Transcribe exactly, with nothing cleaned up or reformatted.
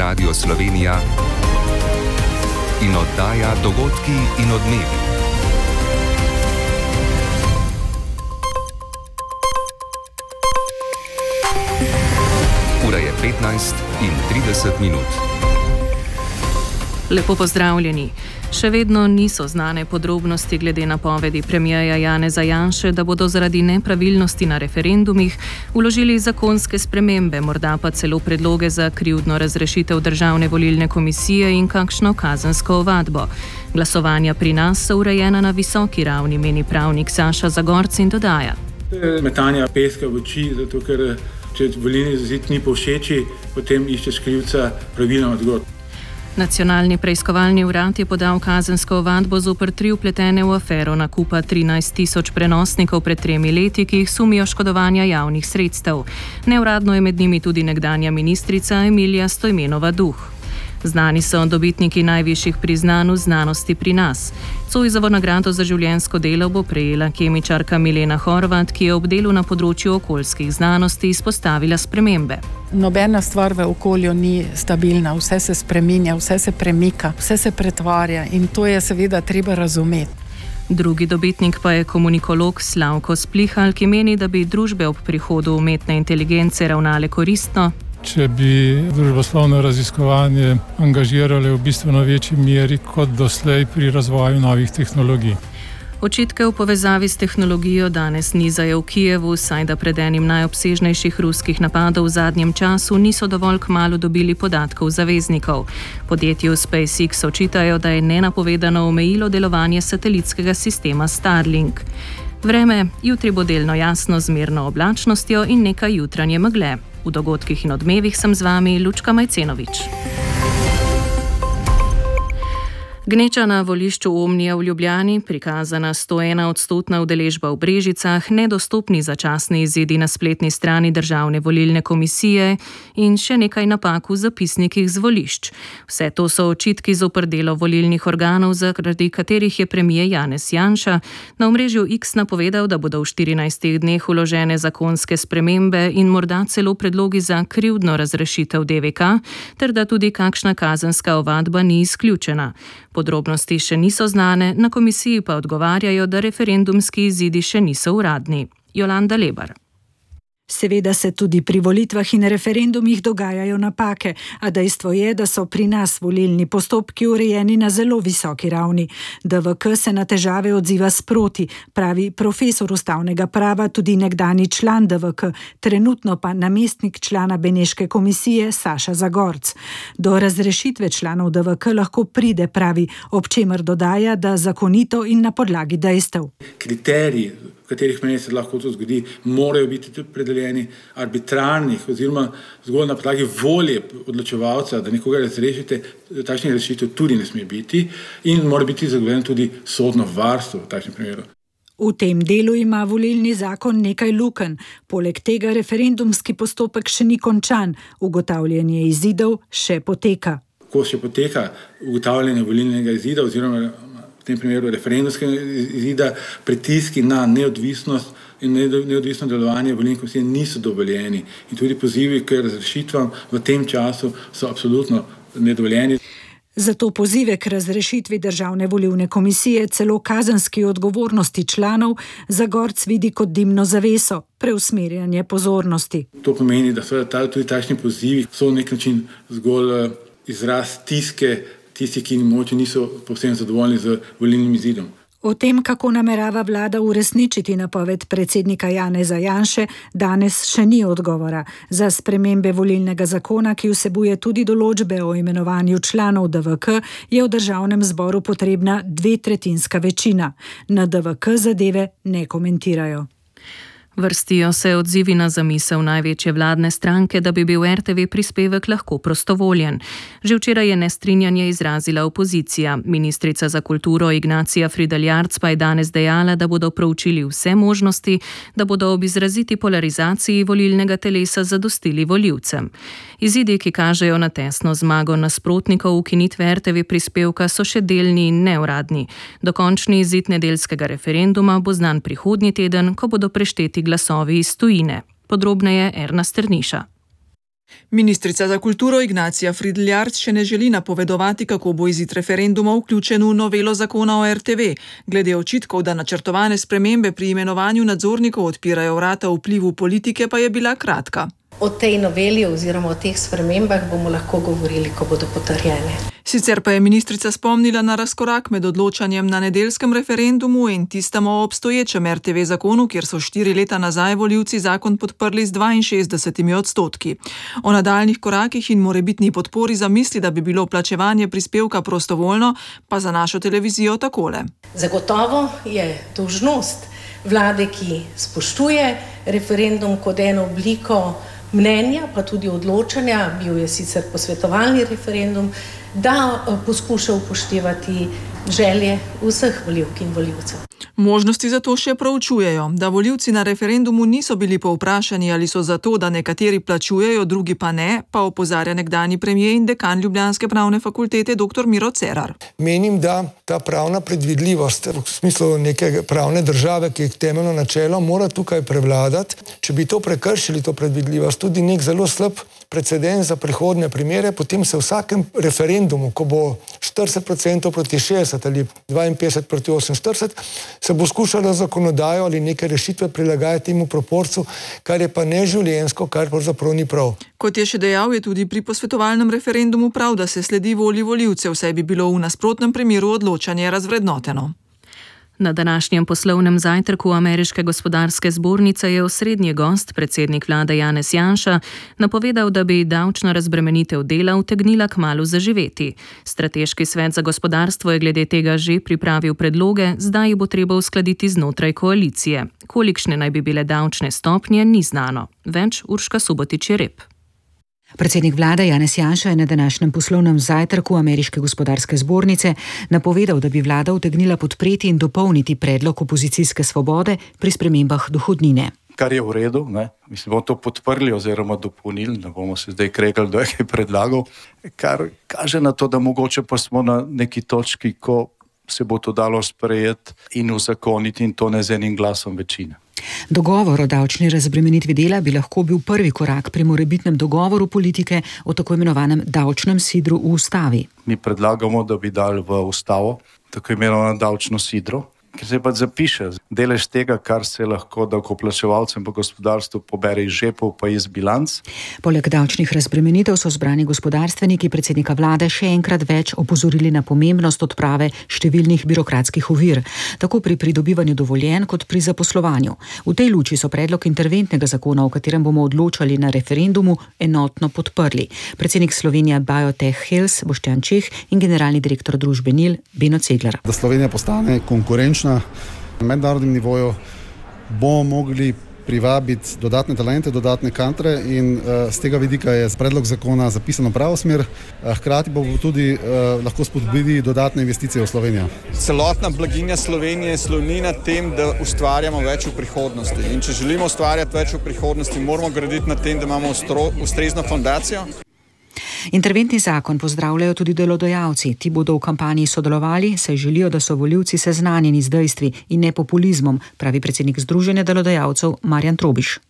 Radio Slovenija in oddaja Dogodki in odmevi. Ura je petnajst in trideset minut. Lepo pozdravljeni. Še vedno niso znane podrobnosti glede napovedi premierja Janeza Janše, da bodo zaradi nepravilnosti na referendumih vložili zakonske spremembe, morda pa celo predloge za krivdno razrešitev Državne volilne komisije in kakšno kazensko ovadbo. Glasovanja pri nas so urejena na visoki ravni, meni pravnik Saša Zagorc in dodaja. Metanja peska v oči, zato ker če volilni izid ni povšeči, potem iščeš krivca pravilno odgovor. Nacionalni preiskovalni urad je podal kazensko ovadbo zoper tri vpletene v afero nakupa trinajst tisoč prenosnikov pred tremi leti, ki jih sumijo škodovanja javnih sredstev. Neuradno je med njimi tudi nekdanja ministrica Emilija Stojmenova Duh. Znani so dobitniki najvišjih priznanj v znanosti pri nas. Zoisovo nagrado za življenjsko delo bo prejela kemičarka Milena Horvat, ki je ob delu na področju okoljskih znanosti izpostavila spremembe. Nobena stvar v okolju ni stabilna, vse se spreminja, vse se premika, vse se pretvarja in to je seveda treba razumeti. Drugi dobitnik pa je komunikolog Slavko Splihal, ki meni, da bi družbe ob prihodu umetne inteligence ravnale koristno. Če bi družboslovno raziskovanje angažirali v bistveno večji meri kot doslej pri razvoju novih tehnologij. Očitke v povezavi s tehnologijo danes nizajo v Kijevu, saj da pred enim najobsežnejših ruskih napadov v zadnjem času niso dovolj kmalu dobili podatkov zaveznikov. Podjetju SpaceX očitajo, da je nenapovedano omejilo delovanje satelitskega sistema Starlink. Vreme, jutri bo delno jasno z mirno oblačnostjo in nekaj jutranje megle. V dogodkih in odmevih sem z vami Lučka Majcenovič. Gneča na volišču Omnija v Ljubljani, prikazana sto ena odstotna udeležba v Brežicah, nedostopni začasni izidi na spletni strani Državne volilne komisije in še nekaj napak v zapisnikih z volišč. Vse to so očitki zoper delo volilnih organov, zaradi katerih je premier Janez Janša na omrežju X napovedal, da bodo v štirinajstih dneh vložene zakonske spremembe in morda celo predlogi za krivdno razrešitev D V K, ter da tudi kakšna kazenska ovadba ni izključena. Podrobnosti še niso znane, na komisiji pa odgovarjajo, da referendumski izidi še niso uradni. Jolanda Lebar. Seveda se tudi pri volitvah in referendumih dogajajo napake, a dejstvo je, da so pri nas volilni postopki urejeni na zelo visoki ravni. D V K se na težave odziva sproti, pravi profesor ustavnega prava, tudi nekdani član D V K, trenutno pa namestnik člana Beneške komisije Saša Zagorc. Do razrešitve članov D V K lahko pride, pravi, ob čemer dodaja, da zakonito in na podlagi dejstev. Kriteriji, v katerih meni se lahko to zgodi, morajo biti tudi predeljeni arbitrarnih oziroma zgolj na podlagi volje odločevalca, da nekoga razrešite, takšnih rešitev tudi ne sme biti in mora biti zagotovljeno tudi sodno varstvo v takšnem primeru. V tem delu ima volilni zakon nekaj lukenj. Poleg tega referendumski postopek še ni končan, ugotavljanje izidov še poteka. Ko še poteka ugotavljanje volilnega izida oziroma v tem primeru referendumskega izida, pritiski na neodvisnost in neodvisno delovanje volilne komisije niso dovoljeni in tudi pozivi k razrešitvam v tem času so absolutno nedovoljeni. Zato pozive k razrešitvi Državne volilne komisije, celo kazenski odgovornosti članov, Zagorc vidi kot dimno zaveso, preusmerjanje pozornosti. To pomeni, da so tudi takšni pozivi so na nek način zgolj izraz stiske tisti, ki mogoče niso povsem zadovoljni z volilnim izidom. O tem, kako namerava vlada uresničiti napoved predsednika Janeza Janše, danes še ni odgovora. Za spremembe volilnega zakona, ki vsebuje tudi določbe o imenovanju članov D V K, je v Državnem zboru potrebna dvetretjinska večina. Na D V K zadeve ne komentirajo. Vrstijo se odzivi na zamisel največje vladne stranke, da bi bil R T V prispevek lahko prostovoljen. Že včeraj je nestrinjanje izrazila opozicija. Ministrica za kulturo Ignacija Frideljarc pa je danes dejala, da bodo proučili vse možnosti, da bodo ob izraziti polarizaciji volilnega telesa zadostili volivcem. Izidi, ki kažejo na tesno zmago nasprotnikov ukinitve R T V prispevka, so še delni in neuradni. Dokončni izid nedeljskega referenduma bo znan prihodnji teden, ko bodo prešteti glasovi iz tujine. Podrobneje Erna Strniša. Ministrica za kulturo Ignacija Fridl-Jarc še ne želi napovedovati, kako bo izid referenduma vključen v novelo zakona o er te ve. Glede očitkov, da načrtovane spremembe pri imenovanju nadzornikov odpirajo vrata vplivu politike, pa je bila kratka. O tej noveli oziroma o teh spremembah bomo lahko govorili, ko bodo potrjene. Sicer pa je ministrica spomnila na razkorak med odločanjem na nedeljskem referendumu in tistem o obstoječem er te ve zakonu, kjer so štiri leta nazaj volivci zakon podprli z dvainšestdesetimi odstotki. O nadaljnih korakih in morebitni podpori zamisli, da bi bilo plačevanje prispevka prostovoljno, pa za našo televizijo takole. Zagotovo je dolžnost vlade, ki spoštuje referendum kot eno obliko mnenja, pa tudi odločanja, bil je sicer posvetovalni referendum, da poskuša upoštevati želje vseh volivk in volivcev. Možnosti za to še proučujejo. Da volivci na referendumu niso bili povprašani, ali so za to, da nekateri plačujejo, drugi pa ne, pa opozarja nekdanji premier in dekan ljubljanske pravne fakultete dr. Miro Cerar. Menim, da ta pravna predvidljivost v smislu neke pravne države, ki je temeljno načelo, mora tukaj prevladati. Če bi to prekršili, to predvidljivost, tudi nek zelo slab precedens za prihodne primere, potem se v vsakem referendumu, ko bo štirideset procentov proti šestdeset ali dvainpetdeset proti oseminštirideset, se bo skušalo zakonodajo ali neke rešitve prilagajati temu proporcu, kar je pa neživljenjsko, kar pravzaprav ni prav. Kot je še dejal, je tudi pri posvetovalnem referendumu prav, da se sledi volji volivcev, saj bi bilo v nasprotnem primeru odločanje razvrednoteno. Na današnjem poslovnem zajtrku Ameriške gospodarske zbornice je osrednji gost, predsednik vlade Janez Janša, napovedal, da bi davčna razbremenitev dela utegnila kmalu zaživeti. Strateški svet za gospodarstvo je glede tega že pripravil predloge, zdaj bo treba uskladiti znotraj koalicije. Kolikšne naj bi bile davčne stopnje, ni znano. Več Urška Subotič-Jereb. Predsednik vlade Janez Janša je na današnjem poslovnem zajtrku Ameriške gospodarske zbornice napovedal, da bi vlada utegnila podpreti in dopolniti predlog opozicijske Svobode pri spremembah dohodnine. Kar je v redu, ne? Mislim, bomo to podprli oziroma dopolnili, ne bomo se zdaj kregali, kdo je kaj predlagal, kar kaže na to, da mogoče pa smo na neki točki, ko se bo to dalo sprejeti in uzakoniti in to ne z enim glasom večine. Dogovor o davčni razbremenitvi dela bi lahko bil prvi korak pri morebitnem dogovoru politike o tako imenovanem davčnem sidru v ustavi. Mi predlagamo, da bi dali v ustavo tako imenovano davčno sidro, ker se pa zapiše delež tega, kar se lahko davkoplačevalcem po gospodarstvu pobere iz žepov pa iz bilanc. Poleg davčnih razbremenitev so zbrani gospodarstveniki predsednika vlade še enkrat več opozorili na pomembnost odprave številnih birokratskih ovir, tako pri pridobivanju dovoljenj kot pri zaposlovanju. V tej luči so predlog interventnega zakona, o katerem bomo odločali na referendumu, enotno podprli. Predsednik Slovenija Biotech Health Boštjan Čeh in generalni direktor družbe Nil Beno Ceglar. Da Slovenija postane konkurenčna na mednarodnem nivoju, bomo mogli privabiti dodatne talente, dodatne kadre in uh, z tega vidika je predlog zakona zapisan v pravo smer, uh, hkrati pa bo tudi uh, lahko spodbudili dodatne investicije v Slovenijo. Celotna blaginja Slovenije sloni na tem, da ustvarjamo več v prihodnosti. In če želimo ustvarjati več v prihodnosti, moramo graditi na tem, da imamo ustro, ustrezno fondacijo. Interventni zakon pozdravljajo tudi delodajalci. Ti bodo v kampanji sodelovali, saj želijo, da so volivci seznanjeni z dejstvi in ne populizmom, pravi predsednik Združenja delodajalcev Marjan Trobiš.